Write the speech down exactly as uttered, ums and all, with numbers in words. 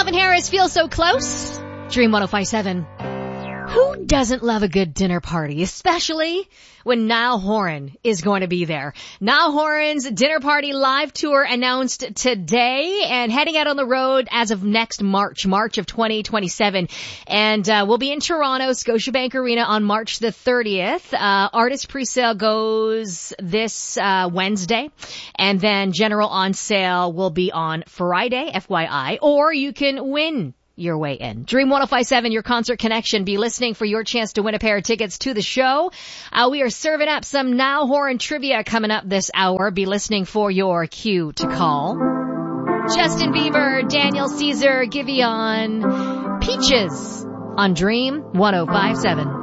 Calvin Harris, Feel So Close. Dream one oh five seven. Who doesn't love a good dinner party, especially when Niall Horan is going to be there? Niall Horan's dinner party live tour announced today and heading out on the road as of next March, March of twenty twenty-seven. And uh, we'll be in Toronto, Scotiabank Arena on March the thirtieth. Uh, artist presale goes this uh, Wednesday. And then general on sale will be on Friday, F Y I. Or you can win your way in. Dream one oh five seven, your concert connection. Be listening for your chance to win a pair of tickets to the show. Uh, we are serving up some Niall Horan trivia coming up this hour. Be listening for your cue to call. Justin Bieber, Daniel Caesar, Giveon, Peaches on Dream one oh five seven.